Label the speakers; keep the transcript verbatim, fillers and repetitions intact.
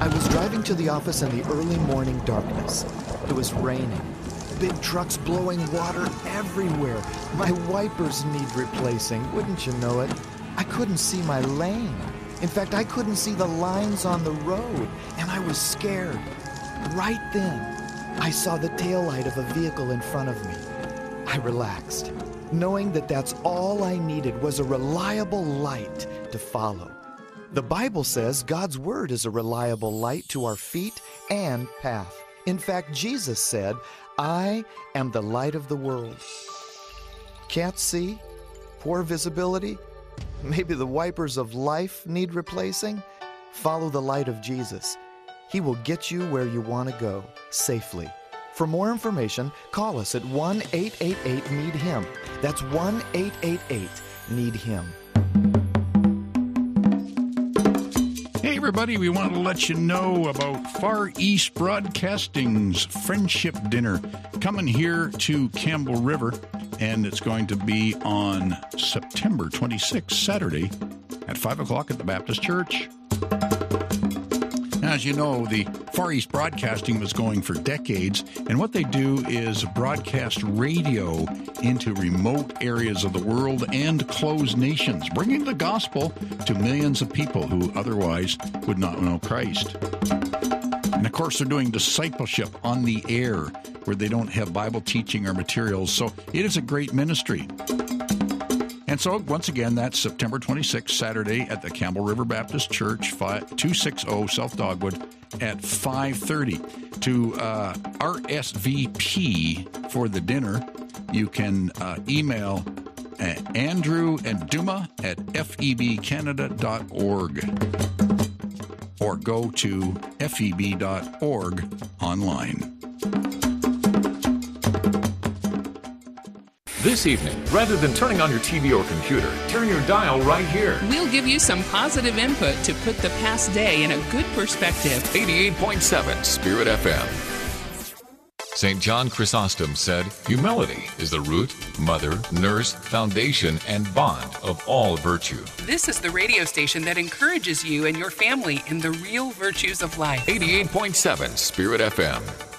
Speaker 1: I was driving to the office in the early morning darkness. It was raining. Big trucks blowing water everywhere. My wipers need replacing, wouldn't you know it? I couldn't see my lane. In fact, I couldn't see the lines on the road, and I was scared. Right then, I saw the taillight of a vehicle in front of me. I relaxed, knowing that that's all I needed was a reliable light to follow. The Bible says God's Word is a reliable light to our feet and path. In fact, Jesus said, I am the light of the world. Can't see? Poor visibility? Maybe the wipers of life need replacing? Follow the light of Jesus. He will get you where you want to go safely. For more information, call us at one eight eight eight need him. That's one eight eight eight need him.
Speaker 2: Hey everybody, we want to let you know about Far East Broadcasting's Friendship Dinner coming here to Campbell River, and it's going to be on September twenty-sixth, Saturday, at five o'clock at the Baptist Church. As you know, the Far East Broadcasting was going for decades, and what they do is broadcast radio into remote areas of the world and closed nations, bringing the gospel to millions of people who otherwise would not know Christ. And of course, they're doing discipleship on the air where they don't have Bible teaching or materials, so it is a great ministry. And so, once again, that's September twenty-sixth, Saturday, at the Campbell River Baptist Church, two sixty South Dogwood, at five thirty. To uh, R S V P for the dinner, you can uh, email uh, Andrew and Duma at f e b canada dot org or go to f e b dot org online.
Speaker 3: This evening, rather than turning on your T V or computer, turn your dial right here.
Speaker 4: We'll give you some positive input to put the past day in a good perspective.
Speaker 3: eighty-eight point seven Spirit F M. Saint John Chrysostom said, humility is the root, mother, nurse, foundation, and bond of all virtue.
Speaker 4: This is the radio station that encourages you and your family in the real virtues of life.
Speaker 3: eighty-eight point seven Spirit F M.